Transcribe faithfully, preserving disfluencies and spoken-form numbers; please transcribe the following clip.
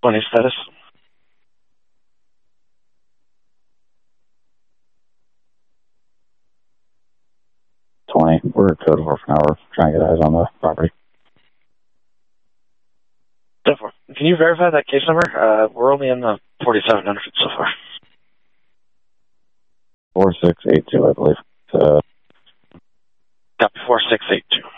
twenty status. twenty. We're at code four for an hour. Trying to get eyes on the property. Therefore, can you verify that case number? Uh, we're only in the forty-seven hundred so far. four six eight two, I believe. Uh, Copy four six eight two.